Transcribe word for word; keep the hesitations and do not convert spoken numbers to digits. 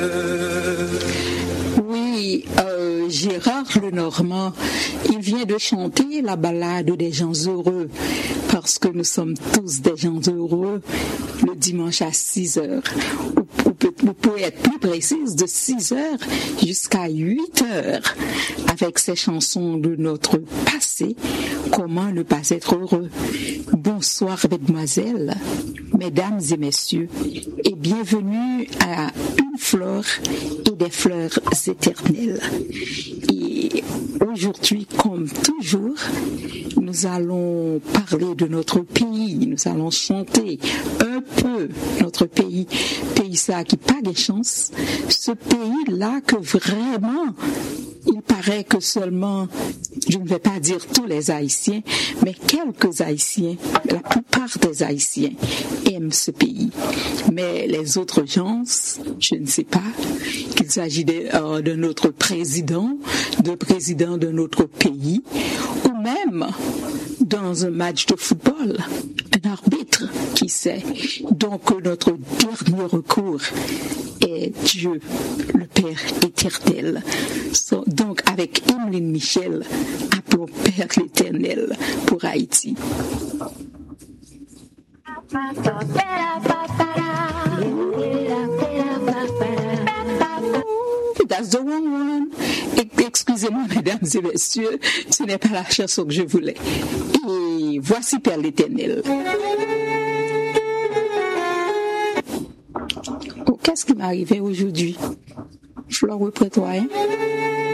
Oui, euh, Gérard Lenormand, il vient de chanter la ballade des gens heureux, parce que nous sommes tous des gens heureux le dimanche à six heures. Vous pouvez être plus précise, de six heures jusqu'à huit heures, avec ces chansons de notre passé. Comment ne pas être heureux? Bonsoir, mesdemoiselles, mesdames et messieurs, et bienvenue à Une fleur et des fleurs éternelles. Et aujourd'hui, comme toujours, nous allons parler de notre pays, nous allons chanter un peu notre pays, pays ça qui pas de chance, ce pays-là que vraiment, il paraît que seulement, je ne vais pas dire tous les Haïtiens, mais quelques Haïtiens, la plupart des Haïtiens aiment ce pays. Mais les autres gens, je ne sais pas, qu'il s'agit de, euh, de notre président, de président de notre pays, ou même dans un match de football, un arbitre, qui sait. Donc notre dernier recours est Dieu, le Père éternel. So, donc avec Emeline Michel, appelons Père l'éternel pour Haïti. That's the wrong one. Excusez-moi, mesdames et messieurs, ce n'est pas la chanson que je voulais. Et voici Père l'éternel. Oh, qu'est-ce qui m'est arrivé aujourd'hui? Je le reprends, toi, hein?